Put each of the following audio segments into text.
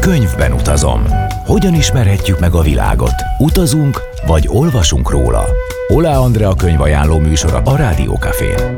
Könyvben utazom. Hogyan ismerhetjük meg a világot? Utazunk, vagy olvasunk róla? Oláh Andrea könyvajánló műsora a Rádió Cafén.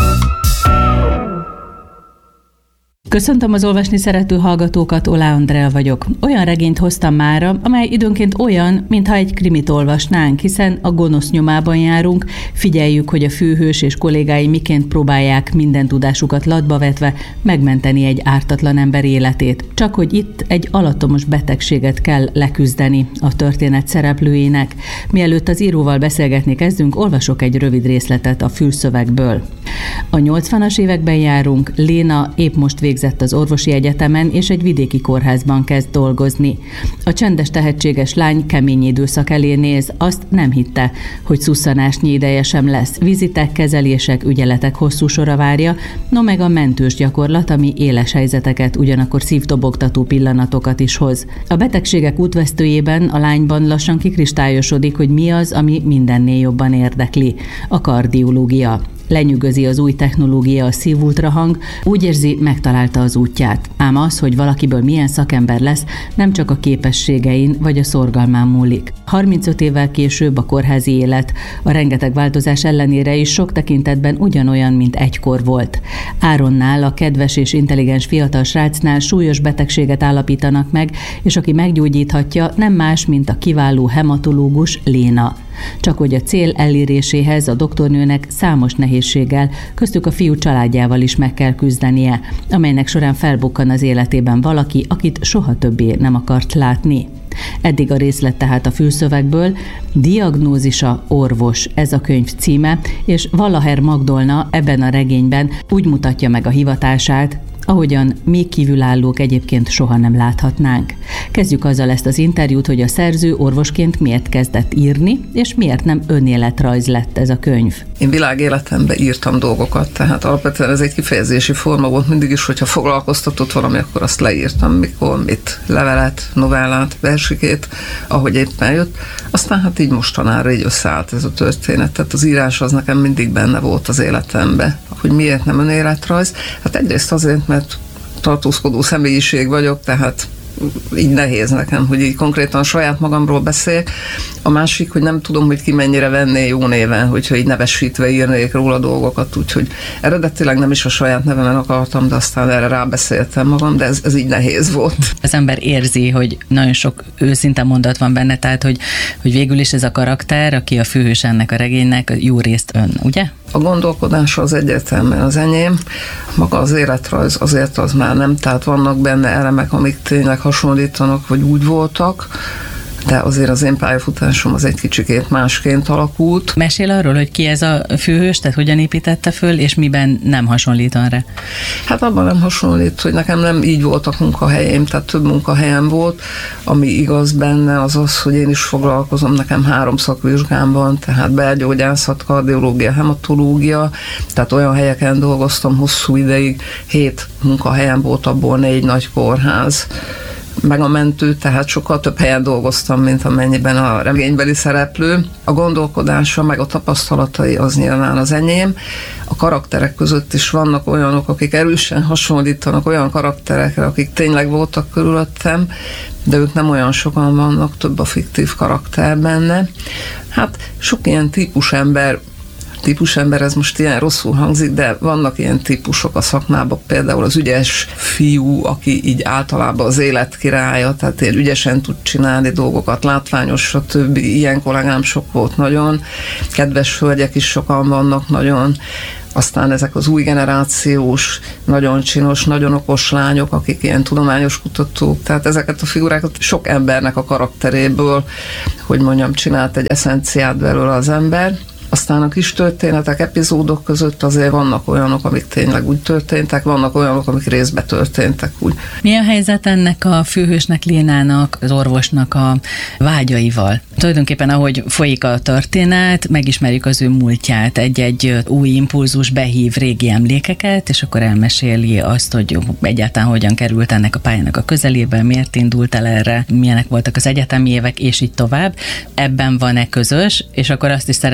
Köszöntöm az olvasni szerető hallgatókat, Oláh Andrea vagyok. Olyan regényt hoztam mára, amely időnként olyan, mintha egy krimit olvasnánk, hiszen a gonosz nyomában járunk, figyeljük, hogy a főhős és kollégái miként próbálják minden tudásukat latba vetve megmenteni egy ártatlan ember életét. Csak hogy itt egy alattomos betegséget kell leküzdeni a történet szereplőinek. Mielőtt az íróval beszélgetni kezdünk, olvasok egy rövid részletet a fülszövegből. A 80-as években járunk, Léna épp most végzett az orvosi egyetemen, és egy vidéki kórházban kezd dolgozni. A csendes, tehetséges lány kemény időszak elé néz, azt nem hitte, hogy szusszanásnyi ideje sem lesz. Vizitek, kezelések, ügyeletek hosszú sora várja, no meg a mentős gyakorlat, ami éles helyzeteket, ugyanakkor szívdobogtató pillanatokat is hoz. A betegségek útvesztőjében a lányban lassan kikristályosodik, hogy mi az, ami mindennél jobban érdekli. A kardiológia. Lenyűgözi az új technológia, a szívultrahang, úgy érzi, megtalálta az útját. Ám az, hogy valakiből milyen szakember lesz, nem csak a képességein vagy a szorgalmán múlik. 35 évvel később a kórházi élet a rengeteg változás ellenére is sok tekintetben ugyanolyan, mint egykor volt. Áronnál, a kedves és intelligens fiatal srácnál súlyos betegséget állapítanak meg, és aki meggyógyíthatja, nem más, mint a kiváló hematológus Léna. Csak hogy a cél eléréséhez a doktornőnek számos nehézséggel, köztük a fiú családjával is meg kell küzdenie, amelynek során felbukkan az életében valaki, akit soha többé nem akart látni. Eddig a részlet tehát a fülszövegből. Diagnózisa orvos, ez a könyv címe, és Wallaher Magdolna ebben a regényben úgy mutatja meg a hivatását, ahogyan mi kívülállók egyébként soha nem láthatnánk. Kezdjük azzal ezt az interjút, hogy a szerző orvosként miért kezdett írni, és miért nem önéletrajz lett ez a könyv. Én világéletemben írtam dolgokat, tehát alapvetően ez egy kifejezési forma volt mindig is, hogyha foglalkoztatott valami, akkor azt leírtam, mikor, mit, levelet, novellát, versikét, ahogy éppen jött. Aztán hát így mostanára így összeállt ez a történet. Tehát az írás az nekem mindig benne volt az életemben. Hogy miért nem önéletrajz? Hát egyrészt azért, mert tartózkodó személyiség vagyok, tehát így nehéz nekem, hogy így konkrétan saját magamról beszéljek. A másik, hogy nem tudom, hogy ki mennyire venné jó néven, hogyha így nevesítve írnék róla dolgokat, úgyhogy eredetileg nem is a saját nevemen akartam, de aztán erre rábeszéltem magam, de ez így nehéz volt. Az ember érzi, hogy nagyon sok őszinte mondat van benne, tehát hogy végül is ez a karakter, aki a főhős ennek a regénynek, jó részt ön, ugye? A gondolkodása az egyértelműen az enyém, maga az életrajz azért az már nem, tehát vannak benne elemek, amik tényleg hasonlítanak, vagy úgy voltak, de azért az én pályafutásom az egy kicsikét másként alakult. Mesél arról, hogy ki ez a főhős, tehát hogyan építette föl, és miben nem hasonlít arra? Hát abban nem hasonlít, hogy nekem nem így voltak munkahelyeim, tehát több munkahelyem volt. Ami igaz benne az az, hogy én is foglalkozom, nekem 3 szakvizsgám van, tehát belgyógyászat, kardiológia, hematológia, tehát olyan helyeken dolgoztam hosszú ideig, 7 munkahelyem volt, abból 4 nagy kórház, meg a mentő, tehát sokkal több helyen dolgoztam, mint amennyiben a regénybeli szereplő. A gondolkodása, meg a tapasztalatai az nyilván az enyém. A karakterek között is vannak olyanok, akik erősen hasonlítanak olyan karakterekre, akik tényleg voltak körülöttem, de ők nem olyan sokan vannak, több a fiktív karakter benne. Hát sok ilyen típusember, ez most ilyen rosszul hangzik, de vannak ilyen típusok a szakmában, például az ügyes fiú, aki így általában az élet királya, tehát én ügyesen tud csinálni dolgokat, látványos, stb. Ilyen kollégám sok volt nagyon, kedves hölgyek is sokan vannak nagyon, aztán ezek az új generációs, nagyon csinos, nagyon okos lányok, akik ilyen tudományos kutatók, tehát ezeket a figurákat sok embernek a karakteréből, hogy mondjam, csinált egy eszenciát belőle az ember. Aztán a kis történetek, epizódok között azért vannak olyanok, amik tényleg úgy történtek, vannak olyanok, amik részben történtek úgy. Mi a helyzet ennek a főhősnek, Lénának, az orvosnak a vágyaival? Tulajdonképpen ahogy folyik a történet, megismerjük az ő múltját, egy-egy új impulzus behív régi emlékeket, és akkor elmeséli azt, hogy egyáltalán hogyan került ennek a pályának a közelébe, miért indult el erre, milyenek voltak az egyetemi évek, és így tovább. Ebben van-e közös, és akkor azt is szeretném, hogyha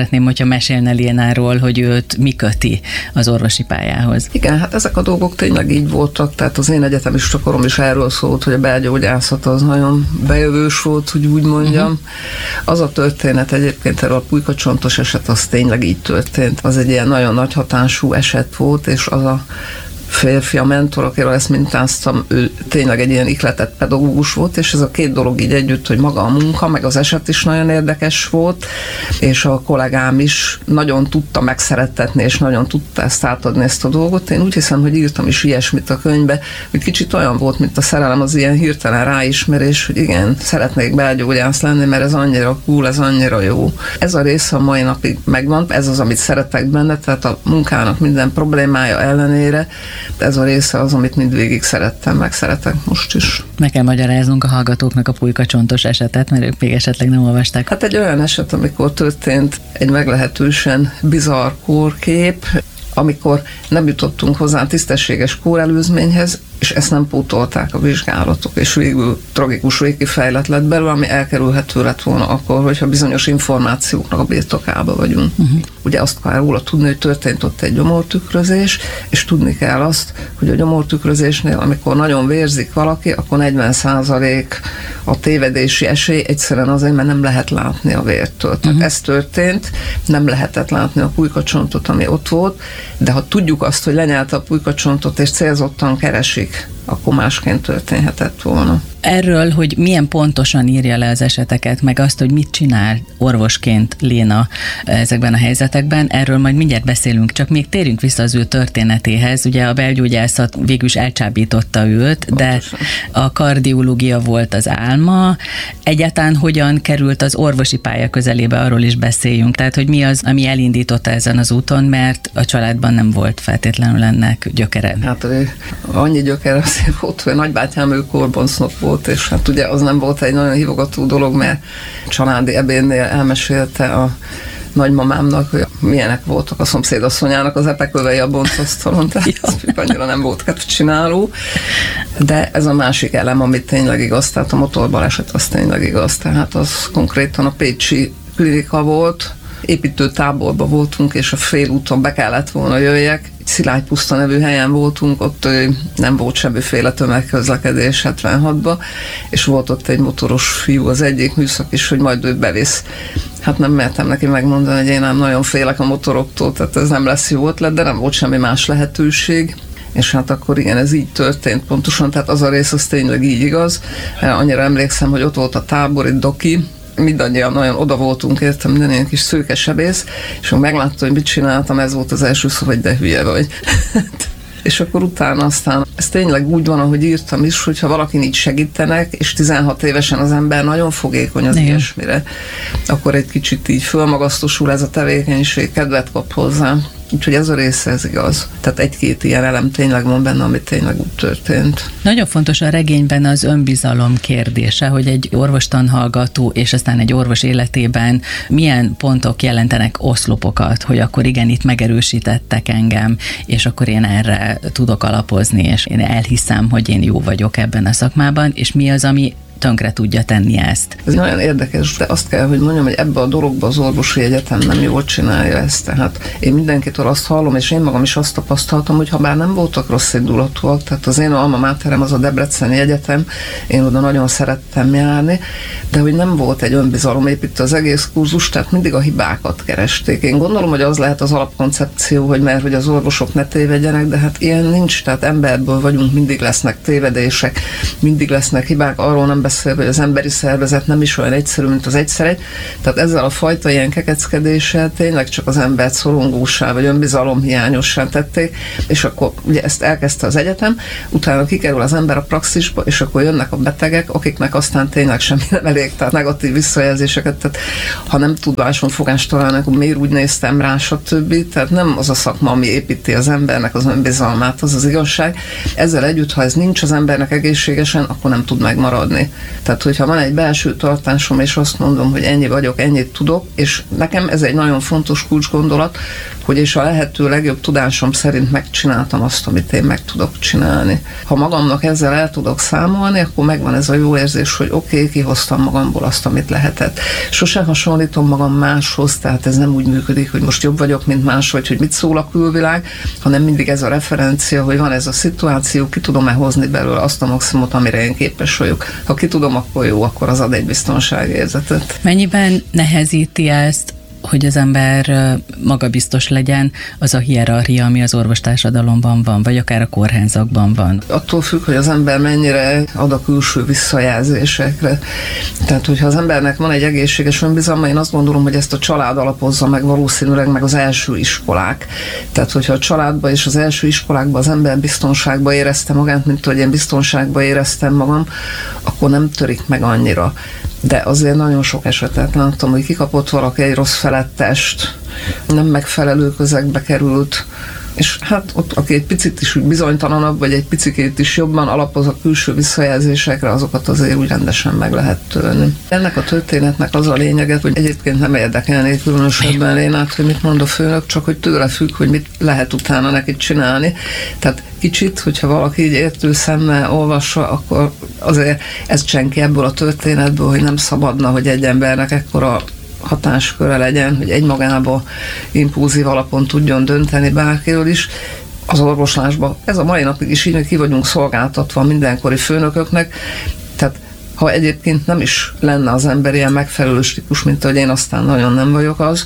mesélne Lénáról, hogy őt mi köti az orvosi pályához. Igen, hát ezek a dolgok tényleg így voltak, tehát az én egyetemista korom is erről szólt, hogy a belgyógyászat az nagyon bejövős volt, hogy úgy mondjam. Az a történet egyébként, erről a pulykacsontos eset, az tényleg így történt. Az egy ilyen nagyon nagy hatású eset volt, és az a férfi, a mentor, akiről ezt mintáztam, ő tényleg egy ilyen ihletett pedagógus volt, és ez a két dolog így együtt, hogy maga a munka, meg az eset is nagyon érdekes volt, és a kollégám is nagyon tudta megszerettetni, és nagyon tudta ezt átadni, ezt a dolgot. Én úgy hiszem, hogy írtam is ilyesmit a könyvbe, hogy kicsit olyan volt, mint a szerelem, az ilyen hirtelen ráismerés, hogy igen, szeretnék belgyógyász lenni, mert ez annyira cool, ez annyira jó. Ez a része a mai napig megvan, ez az, amit szeretek benne, tehát a munkának minden problémája ellenére, de ez a része az, amit mindvégig szerettem, meg szeretek most is. Meg kell magyaráznunk a hallgatóknak a pulykacsontos esetet, mert ők még esetleg nem olvasták. Hát egy olyan eset, amikor történt egy meglehetősen bizarr kórkép, amikor nem jutottunk hozzá tisztességes kórelőzményhez, és ezt nem pótolták a vizsgálatok, és végül tragikus végkifejlet lett belőle, ami elkerülhető lett volna akkor, hogyha bizonyos információknak a birtokába vagyunk. Ugye azt kell róla tudni, hogy történt ott egy gyomortükrözés, és tudni kell azt, hogy a gyomortükrözésnél, amikor nagyon vérzik valaki, akkor 40% a tévedési esély, egyszerűen azért, mert nem lehet látni a vértől. Tehát ez történt, nem lehetett látni a pulykacsontot, ami ott volt, de ha tudjuk azt, hogy lenyelte a pulykacsontot, és célzottan keresik, akkor másként történhetett volna. Erről, hogy milyen pontosan írja le az eseteket, meg azt, hogy mit csinál orvosként Léna ezekben a helyzetekben, erről majd mindjárt beszélünk, csak még térjünk vissza az ő történetéhez. Ugye a belgyógyászat végül is elcsábította őt, pontosan. De a kardiológia volt az álma. Egyáltalán hogyan került az orvosi pálya közelébe, arról is beszéljünk. Tehát, hogy mi az, ami elindította ezen az úton, mert a családban nem volt feltétlenül ennek gyökere. Hát annyi gyökere azért volt, hogy nagybátyám ő korbonsznok volt, és hát ugye az nem volt egy nagyon hívogató dolog, mert családi ebédnél elmesélte a nagymamámnak, hogy milyenek voltak a szomszédasszonyának az epekövei a boncasztalon, tehát annyira nem volt kedvcsináló. De ez a másik elem, amit tényleg igaz, tehát a motorbaleset az tényleg igaz, tehát az konkrétan a pécsi klinika volt, építőtáborban voltunk, és a félúton be kellett volna jöjjek. Szilágypuszta nevű helyen voltunk, ott nem volt semmiféle tömegközlekedés 76-ban, és volt ott egy motoros fiú, az egyik műszak is, hogy majd ő bevisz. Hát nem mertem neki megmondani, hogy én nem nagyon félek a motoroktól, tehát ez nem lesz jó ötlet, de nem volt semmi más lehetőség. És hát akkor igen, ez így történt pontosan, tehát az a rész az tényleg így igaz. Annyira emlékszem, hogy ott volt a tábor, egy doki, mindannyian nagyon oda voltunk, értem, minden ilyen kis szőke sebész, és akkor meglátta, hogy mit csináltam, ez volt az első szó, hogy de hülye vagy. És akkor utána aztán ez tényleg úgy van, ahogy írtam is, hogyha valakin így segítenek, és 16 évesen az ember nagyon fogékony az ilyesmire, akkor egy kicsit így fölmagasztosul ez a tevékenység, kedvet kap hozzá. Úgyhogy ez a része, ez igaz. Tehát egy-két ilyen elem tényleg van benne, ami tényleg úgy történt. Nagyon fontos a regényben az önbizalom kérdése, hogy egy orvostanhallgató és aztán egy orvos életében milyen pontok jelentenek oszlopokat, hogy akkor igen, itt megerősítettek engem, és akkor én erre tudok alapozni, és én elhiszem, hogy én jó vagyok ebben a szakmában, és mi az, ami tönkre tudja tenni ezt. Ez nagyon érdekes, de azt kell, hogy mondjam, hogy ebbe a dologba az orvosi egyetem nem jól csinálja ezt. Tehát én mindenkitől azt hallom, és én magam is azt tapasztaltam, hogy ha bár nem voltak rossz indulatúak, tehát az én alma máterem az a Debreceni Egyetem, én oda nagyon szerettem járni, de hogy nem volt egy önbizalomépítő az egész kurzus, tehát mindig a hibákat keresték. Én gondolom, hogy az lehet az alapkoncepció, hogy mert hogy az orvosok ne tévedjenek, de hát ilyen nincs, tehát emberből vagyunk, mindig lesznek tévedések, mindig lesznek hibák, arról nem beszélve, hogy az emberi szervezet nem is olyan egyszerű, mint az egyszer. Tehát ezzel a fajta ilyen kekeckedéssel tényleg csak az embert szorongóssá vagy önbizalomhiányossá tették, és akkor ugye ezt elkezdte az egyetem, utána kikerül az ember a praxisba, és akkor jönnek a betegek, akiknek aztán tényleg semmi nem elég, tehát negatív visszajelzéseket, tehát ha nem tudáson fogást találni, akkor miért úgy néztem rá, stb. Tehát nem az a szakma, ami építi az embernek az önbizalmát, az az igazság. Ezzel együtt, ha ez nincs az embernek egészségesen, akkor nem tud megmaradni. Tehát, hogyha van egy belső tartásom, és azt mondom, hogy ennyi vagyok, ennyit tudok, és nekem ez egy nagyon fontos kulcsgondolat, hogy és a lehető legjobb tudásom szerint megcsináltam azt, amit én meg tudok csinálni. Ha magamnak ezzel el tudok számolni, akkor megvan ez a jó érzés, hogy oké, kihoztam magamból azt, amit lehetett. Sose hasonlítom magam máshoz, tehát ez nem úgy működik, hogy most jobb vagyok, mint más, vagy hogy mit szól a külvilág, hanem mindig ez a referencia, hogy van ez a szituáció, ki tudom-e hozni belőle azt a maximumot, amire én képes vagyok. Ha ki tudom, akkor jó, akkor az ad egy biztonságérzetet. Mennyiben nehezíti ezt, hogy az ember magabiztos legyen, az a hierarchia, ami az orvostársadalomban van, vagy akár a kórházakban van? Attól függ, hogy az ember mennyire ad a külső visszajelzésekre. Tehát, hogyha az embernek van egy egészséges önbizalma, én azt gondolom, hogy ezt a család alapozza meg valószínűleg, meg az első iskolák. Tehát, hogyha a családban és az első iskolákban az ember biztonságban érezte magát, mint hogy én biztonságban éreztem magam, akkor nem törik meg annyira. De azért nagyon sok esetet láttam, hogy kikapott valaki egy rossz felettest, nem megfelelő közegbe került, és hát ott, aki egy picit is bizonytalanabb, vagy egy picikét is jobban alapoz a külső visszajelzésekre, azokat azért úgy rendesen meg lehet törni. Ennek a történetnek az a lényege, hogy egyébként nem érdekelné különösebben Lénát, hogy mit mond a főnök, csak hogy tőle függ, hogy mit lehet utána neki csinálni. Tehát kicsit, hogyha valaki így értő szemmel olvassa, akkor azért ez cseng ki ebből a történetből, hogy nem szabadna, hogy egy embernek ekkora hatásköre legyen, hogy egymagába impulzív alapon tudjon dönteni bárkiről is. Az orvoslásban ez a mai napig is így, hogy ki vagyunk szolgáltatva mindenkori főnököknek, tehát ha egyébként nem is lenne az ember ilyen megfelelő típus, mint ahogy én, aztán nagyon nem vagyok az,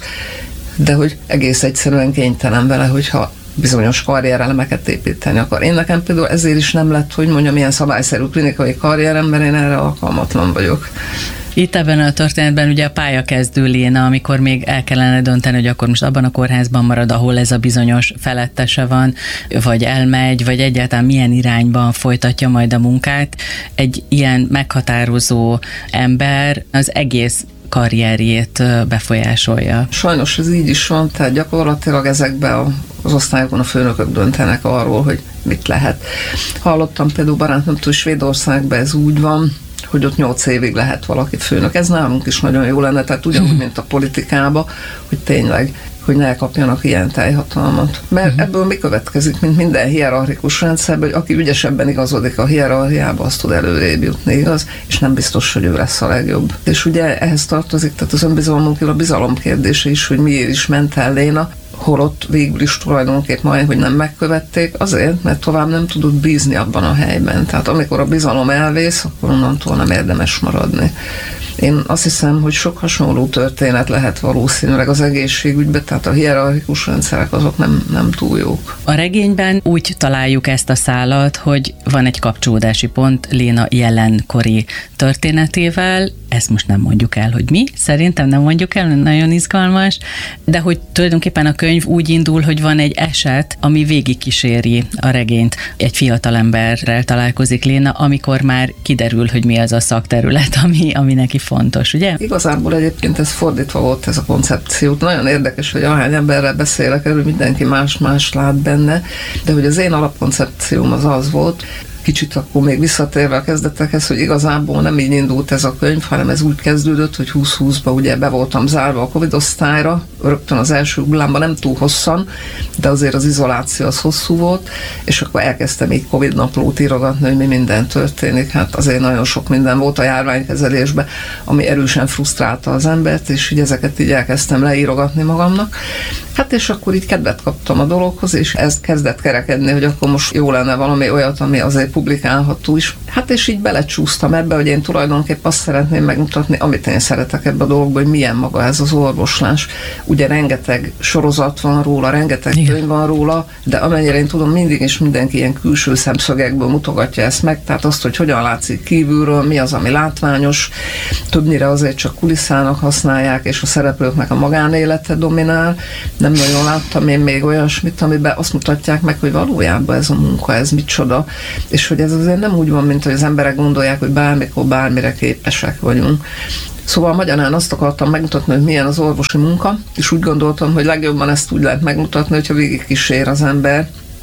de hogy egész egyszerűen kénytelen vele, hogyha bizonyos karrierelemeket építeni akar. Én nekem például ezért is nem lett, hogy mondjam, ilyen szabályszerű klinikai karrierem, mert én erre alkalmatlan vagyok. Itt ebben a történetben ugye a pályakezdő Léna, amikor még el kellene dönteni, hogy akkor most abban a kórházban marad, ahol ez a bizonyos felettese van, vagy elmegy, vagy egyáltalán milyen irányban folytatja majd a munkát. Egy ilyen meghatározó ember az egész karrierjét befolyásolja. Sajnos ez így is van, tehát gyakorlatilag ezekben az osztályokon a főnökök döntenek arról, hogy mit lehet. Hallottam például barátomtól, Svédországban ez úgy van, hogy ott 8 évig lehet valaki főnök. Ez nálunk is nagyon jó lenne, tehát ugyanúgy, mint a politikába, hogy tényleg, hogy ne kapjanak ilyen teljhatalmat. Mert ebből mi következik, mint minden hierarchikus rendszerben, hogy aki ügyesebben igazodik a hierarchiába, azt tud előrébb jutni, igaz? És nem biztos, hogy ő lesz a legjobb. És ugye ehhez tartozik, tehát az önbizalmunk, a bizalom kérdése is, hogy miért is ment el Léna, holott végül is tulajdonképp majd, hogy nem megkövették, azért, mert tovább nem tudott bízni abban a helyben. Tehát amikor a bizalom elvész, akkor onnantól nem érdemes maradni. Én azt hiszem, hogy sok hasonló történet lehet valószínűleg az egészségügyben, tehát a hierarchikus rendszerek azok nem túl jók. A regényben úgy találjuk ezt a szálat, hogy van egy kapcsolódási pont Léna jelenkori történetével, ezt most nem mondjuk el, hogy mi, szerintem nem mondjuk el, nagyon izgalmas, de hogy tulajdonképpen a könyv úgy indul, hogy van egy eset, ami végigkíséri a regényt. Egy fiatal emberrel találkozik Léna, amikor már kiderül, hogy mi az a szakterület, ami neki fontos, ugye? Igazából egyébként ez fordítva volt, ez a koncepció. Nagyon érdekes, hogy ahány emberrel beszélek erről, mindenki más lát benne, de hogy az én alapkoncepcióm az volt, kicsit akkor még visszatérve a kezdetekhez, hogy igazából nem így indult ez a könyv, hanem ez úgy kezdődött, hogy 2020-ban ugye be voltam zárva a Covid osztályra, rögtön az első hullámban, nem túl hosszan, de azért az izoláció az hosszú volt, és akkor elkezdtem így Covid naplót írogatni, hogy mi minden történik. Hát azért nagyon sok minden volt a járványkezelésben, ami erősen frusztrálta az embert, és így ezeket így elkezdtem leírogatni magamnak. Hát és akkor így kedvet kaptam a dologhoz, és ez kezdett kerekedni, hogy akkor most jó lenne valami olyat, ami azért publikálható is. Hát és így belecsúsztam ebbe, hogy én tulajdonképpen azt szeretném megmutatni, amit én szeretek ebbe a dologba, hogy milyen maga ez az orvoslás. Ugye rengeteg sorozat van róla, rengeteg könyv van róla, de amennyire én tudom, mindig és mindenki ilyen külső szemszögekből mutogatja ezt meg, tehát azt, hogy hogyan látszik kívülről, mi az, ami látványos, többnyire azért csak kulisszának használják, és a szereplőknek a magánélete dominál. Nem nagyon láttam én még olyasmit, amiben azt mutatják meg, hogy valójában ez a munka, ez micsoda, és hogy ez azért nem úgy van, mint hogy az emberek gondolják, hogy bármikor bármire képesek vagyunk. Szóval magyarán azt akartam megmutatni, hogy milyen az orvosi munka, és úgy gondoltam, hogy legjobban ezt úgy lehet megmutatni, hogyha végigkísér az ember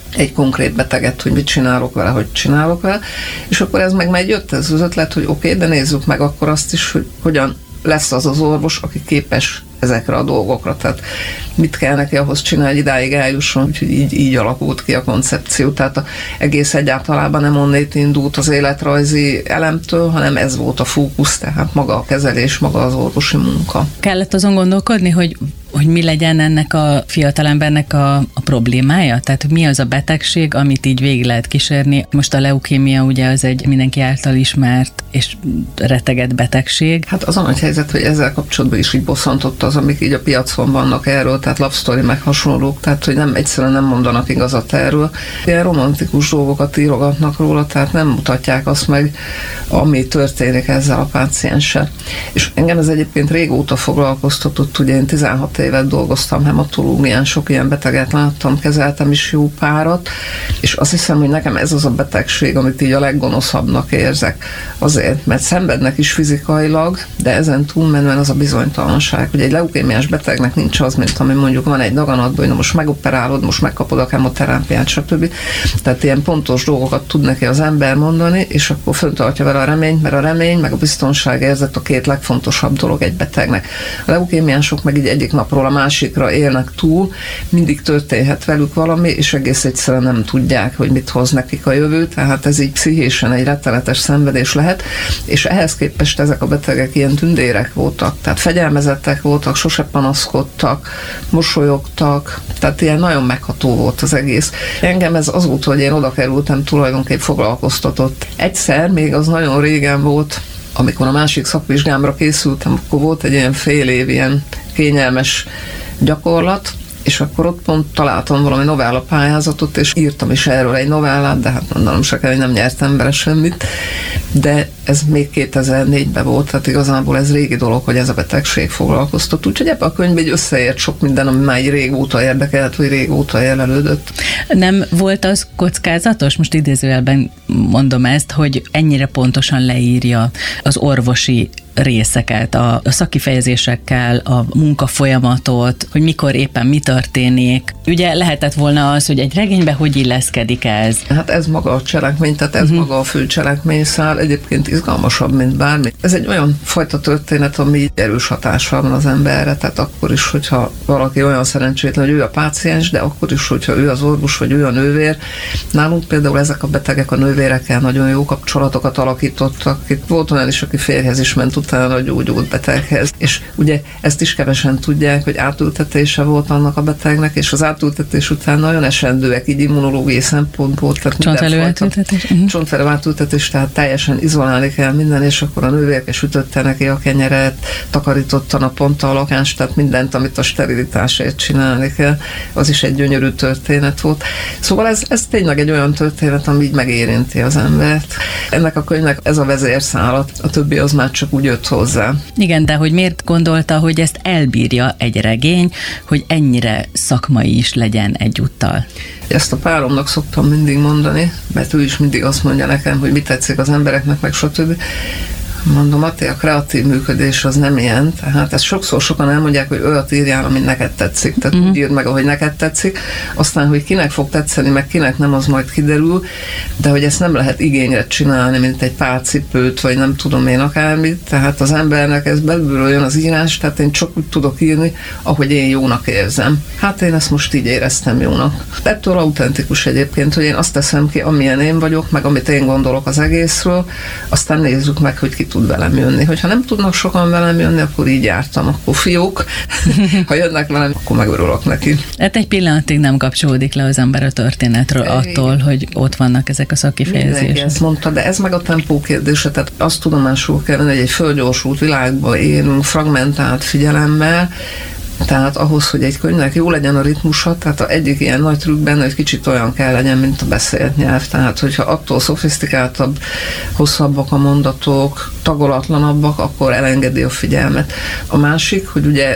egy konkrét beteget, hogy mit csinálok vele, hogy csinálok vele, és akkor ez meg jött ez az ötlet, hogy oké, de nézzük meg akkor azt is, hogy hogyan lesz az az orvos, aki képes ezekre a dolgokra. Tehát mit kell neki ahhoz csinálni, hogy idáig eljusson, úgyhogy így alakult ki a koncepció. Tehát egész egyáltalában nem onnét indult az életrajzi elemtől, hanem ez volt a fókusz, tehát maga a kezelés, maga az orvosi munka. Kellett azon gondolkodni, hogy mi legyen ennek a fiatalembernek a problémája? Tehát mi az a betegség, amit így végig lehet kísérni? Most a leukémia ugye az egy mindenki által ismert és retegett betegség. Hát az a nagy helyzet, hogy ezzel kapcsolatban is így bosszantott az, amik így a piacon vannak erről, tehát Love Story meg hasonlók, tehát hogy egyszerűen nem mondanak igazat erről. Ilyen romantikus dolgokat írogatnak róla, tehát nem mutatják azt meg, ami történik ezzel a pácienssel. És engem ez egyébként régóta foglalkoztatott, ugye én 16 évet dolgoztam hematológián, sok ilyen beteget láttam, kezeltem is jó párat, és azt hiszem, hogy nekem ez az a betegség, amit így a leggonoszabbnak érzek. Azért, mert szenvednek is fizikailag, de ezen túlmenően az a bizonytalanság, hogy egy leukémiás betegnek nincs az, mint ami mondjuk van egy daganatban, hogy most megoperálod, most megkapod a kemoterápiát, stb. Tehát ilyen pontos dolgokat tud neki az ember mondani, és akkor föntartja vele a reményt, mert a remény meg a biztonságérzet a két legfontosabb dolog egy betegnek. A leukémiások meg így egyik napról a másikra élnek túl, mindig történhet velük valami, és egész egyszerűen nem tudják, hogy mit hoz nekik a jövő, tehát ez így pszichésen egy rettenetes szenvedés lehet, és ehhez képest ezek a betegek ilyen tündérek voltak, tehát fegyelmezettek voltak, sose panaszkodtak, mosolyogtak, tehát ilyen nagyon megható volt az egész. Engem ez azóta, hogy én oda kerültem, tulajdonképp foglalkoztatott. Egyszer, még az nagyon régen volt, amikor a másik szakvizsgámra készültem, akkor volt egy ilyen fél év ilyen kényelmes gyakorlat, és akkor ott pont találtam valami novella pályázatot, és írtam is erről egy novellát, de hát mondanom se kell, hogy nem nyertem vele semmit, de ez még 2004-ben volt, tehát igazából ez régi dolog, hogy ez a betegség foglalkoztat. Úgyhogy ebben a könyvben egy összeért sok minden, ami már egy régóta érdekelt, vagy régóta jelölődött. Nem volt az kockázatos, most idézőjelben mondom ezt, hogy ennyire pontosan leírja az orvosi részeket, a szakifejezésekkel, a munkafolyamatot, hogy mikor éppen mi történik. Ugye lehetett volna az, hogy egy regénybe hogy illeszkedik ez? Hát ez maga a cselekmény, tehát ez maga a fő cselekményszál, egyébként izgalmasabb, mint bármi. Ez egy olyan fajta történet, ami erős hatással van az emberre, tehát akkor is, hogyha valaki olyan szerencsétlen, hogy ő a páciens, de akkor is, hogyha ő az orvos, vagy ő a nővér. Nálunk például ezek a betegek a nővérekkel nagyon jó kapcsolatokat alakítottak. Itt volt olyan is, aki férjhez is ment utána a gyógyult beteghez. És ugye ezt is kevesen tudják, hogy átültetése volt annak a betegnek, és az átültetés után nagyon esendőek, így immunológiai szempontból. Csontvelő átültetés? Csontvelő átültetés, tehát teljesen izolálni kell minden, és akkor a nővérke sütötte neki a kenyeret, takarította naponta a lakást, tehát mindent, amit a sterilitásért csinálni kell, az is egy gyönyörű történet volt. Szóval ez tényleg egy olyan történet, ami így megérinti az embert. Ennek a könyvnek ez a vezérszálat, a többi az már csak úgy jött hozzá. Igen, de hogy miért gondolta, hogy ezt elbírja egy regény, hogy ennyire szakmai is legyen egyúttal? Ezt a páromnak szoktam mindig mondani, mert ő is mindig azt mondja nekem, hogy mit tetszik az embereknek, meg stb. Mondom, Ati, a kreatív működés az nem ilyen, tehát ezt sokan elmondják, hogy olyat írjál, ami neked tetszik, tehát úgy írd meg, ahogy neked tetszik, aztán, hogy kinek fog tetszeni, meg kinek nem, az majd kiderül, de hogy ezt nem lehet igényre csinálni, mint egy pálcipőt, vagy nem tudom én akármit, tehát az embernek ez belülről jön az írás, tehát én csak úgy tudok írni, ahogy én jónak érzem. Hát én ezt most így éreztem jónak. Ettől autentikus egyébként, hogy én azt teszem ki, amilyen én vagyok, meg amit én gondolok az egészről, aztán nézzük meg, hogy ki tud velem jönni. Hogyha nem tudnak sokan velem jönni, akkor így jártam, akkor fiúk. Ha jönnek velem, akkor megörülök neki. Hát egy pillanatig nem kapcsolódik le az ember a történetről attól, hogy ott vannak ezek a szakifejezések. Mindenki ezt mondta, de ez meg a tempó kérdése, tehát azt tudomásul kell venni, hogy egy fölgyorsult világban élünk, fragmentált figyelemmel, tehát ahhoz, hogy egy könyvnek jó legyen a ritmusa, tehát az egyik ilyen nagy trükk benne, hogy kicsit olyan kell legyen, mint a beszélt nyelv. Tehát, hogyha attól szofisztikáltabb, hosszabbak a mondatok, tagolatlanabbak, akkor elengedi a figyelmet. A másik, hogy ugye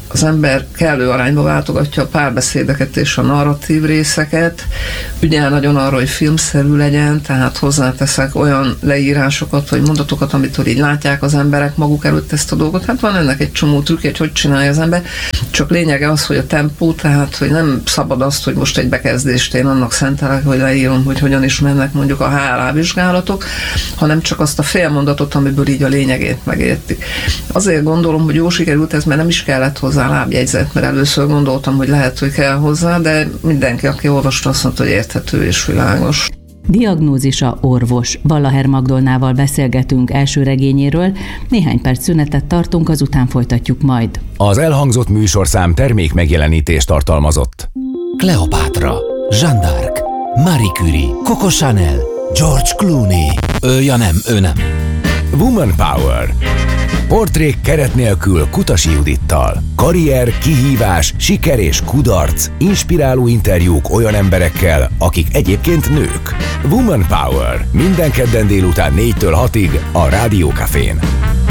az ember kellő arányba váltogatja a párbeszédeket és a narratív részeket, ügyel nagyon arra, hogy filmszerű legyen, tehát hozzáteszek olyan leírásokat, vagy mondatokat, amitől így látják az emberek maguk előtt ezt a dolgot. Hát van ennek egy csomó trükkje, hogy csinálja az ember, csak lényege az, hogy a tempó, tehát hogy nem szabad azt, hogy most egy bekezdést én annak szentelek, hogy leírom, hogy hogyan is mennek mondjuk a HLA vizsgálatok, hanem csak azt a félmondatot, amiből így a lényegét megértik. Azért gondolom, hogy jó sikerült ez, mert nem is kellett hozzá lábjegyzet, mert először gondoltam, hogy lehet, hogy kell hozzá, de mindenki, aki olvasta, azt mondta, hogy érthető és világos. Diagnózisa orvos. Vallaher Magdolnával beszélgetünk első regényéről, néhány perc szünetet tartunk, azután folytatjuk majd. Az elhangzott műsorszám termék megjelenítést tartalmazott. Kleopátra, Jeanne d'Arc, Marie Curie, Coco Chanel, George Clooney. Ő nem. Woman Power. Portrék keret nélkül Kutasi Judittal. Karrier, kihívás, siker és kudarc. Inspiráló interjúk olyan emberekkel, akik egyébként nők. Woman Power. Minden kedden délután 4-től 6-ig a Rádió Cafén.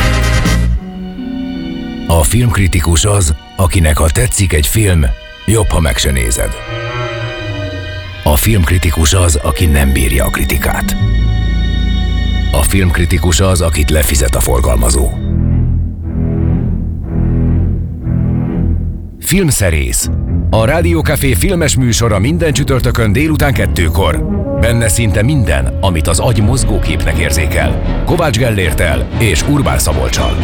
A filmkritikus az, akinek ha tetszik egy film, jobb, ha meg se nézed. A filmkritikus az, aki nem bírja a kritikát. A filmkritikus az, akit lefizet a forgalmazó. Filmszerész. A Rádió Café filmes műsora minden csütörtökön délután 2-kor. Benne szinte minden, amit az agy mozgóképnek érzékel. Kovács Gellérttel és Urbán Szabolccsal.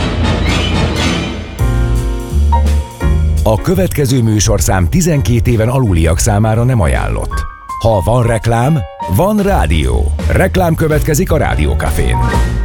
A következő műsorszám 12 éven aluliak számára nem ajánlott. Ha van reklám, van rádió. Reklám következik a Rádió Cafén.